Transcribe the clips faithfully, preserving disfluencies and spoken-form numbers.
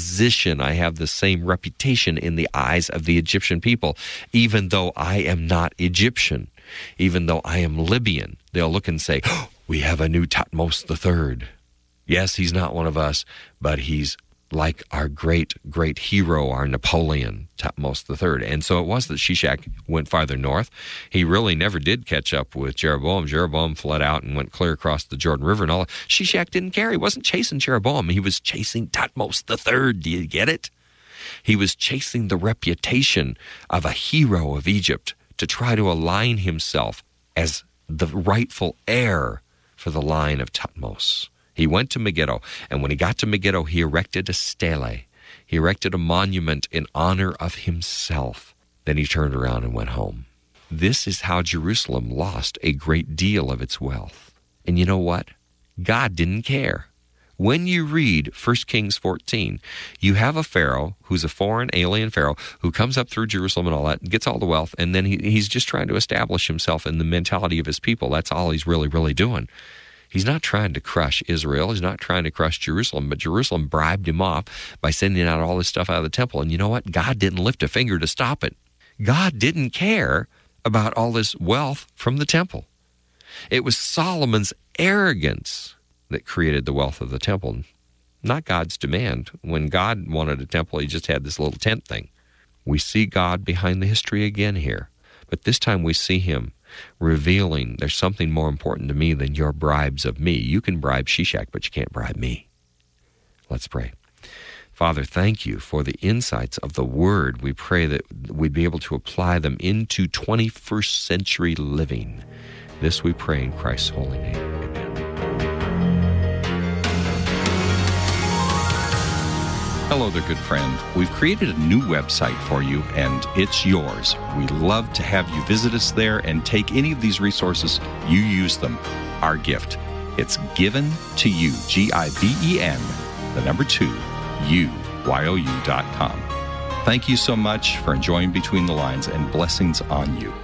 position. I have the same reputation in the eyes of the Egyptian people, even though I am not Egyptian, even though I am Libyan. They'll look and say, oh, we have a new Thutmose the third. Yes, he's not one of us, but he's like our great, great hero, our Napoleon, Thutmose the third. And so it was that Shishak went farther north. He really never did catch up with Jeroboam. Jeroboam fled out and went clear across the Jordan River and all. Shishak didn't care. He wasn't chasing Jeroboam. He was chasing Thutmose the third. Do you get it? He was chasing the reputation of a hero of Egypt to try to align himself as the rightful heir for the line of Thutmose. He went to Megiddo, and when he got to Megiddo, he erected a stele. He erected a monument in honor of himself. Then he turned around and went home. This is how Jerusalem lost a great deal of its wealth. And you know what? God didn't care. When you read First Kings fourteen, you have a Pharaoh who's a foreign, alien Pharaoh who comes up through Jerusalem and all that, gets all the wealth, and then he, he's just trying to establish himself in the mentality of his people. That's all he's really, really doing. He's not trying to crush Israel. He's not trying to crush Jerusalem, but Jerusalem bribed him off by sending out all this stuff out of the temple. And you know what? God didn't lift a finger to stop it. God didn't care about all this wealth from the temple. It was Solomon's arrogance that created the wealth of the temple, not God's demand. When God wanted a temple, he just had this little tent thing. We see God behind the history again here, but this time we see him revealing there's something more important to me than your bribes of me. You can bribe Shishak, but you can't bribe me. Let's pray. Father, thank you for the insights of the Word. We pray that we'd be able to apply them into twenty-first century living. This we pray in Christ's holy name. Amen. Hello there, good friend. We've created a new website for you, and it's yours. We love to have you visit us there and take any of these resources. You use them. Our gift. It's given to you, G I V E N, the number two, U Y O U dot com. Thank you so much for enjoying Between the Lines, and blessings on you.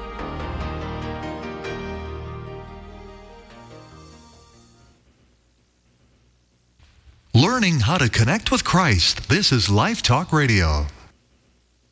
Learning how to connect with Christ. This is Life Talk Radio.